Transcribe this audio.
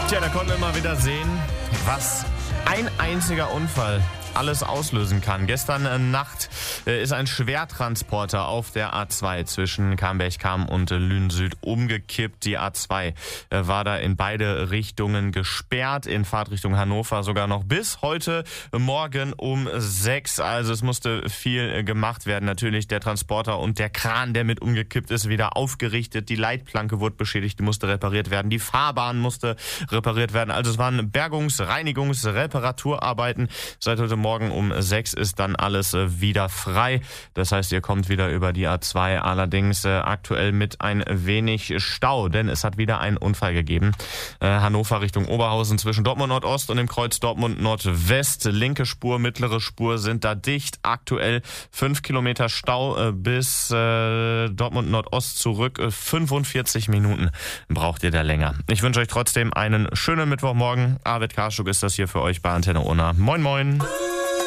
Tja, da konnten wir mal wieder sehen, was ein einziger Unfall alles auslösen kann. Gestern Nacht ist ein Schwertransporter auf der A2 zwischen Camberg-Cham und Lünen Süd umgekippt. Die A2 war da in beide Richtungen gesperrt, in Fahrtrichtung Hannover sogar noch bis heute Morgen um 6. Also es musste viel gemacht werden. Natürlich der Transporter und der Kran, der mit umgekippt ist, wieder aufgerichtet. Die Leitplanke wurde beschädigt, die musste repariert werden. Die Fahrbahn musste repariert werden. Also es waren Bergungs-, Reinigungs-, Reparaturarbeiten. Seit heute Morgen um 6 ist dann alles wieder frei. Das heißt, ihr kommt wieder über die A2, allerdings aktuell mit ein wenig Stau, denn es hat wieder einen Unfall gegeben. Hannover Richtung Oberhausen zwischen Dortmund Nordost und dem Kreuz Dortmund Nordwest. Linke Spur, mittlere Spur sind da dicht. Aktuell 5 Kilometer Stau bis Dortmund Nordost zurück. 45 Minuten braucht ihr da länger. Ich wünsche euch trotzdem einen schönen Mittwochmorgen. Arvid Karschuk ist das hier für euch bei Antenne Unna. Moin, moin.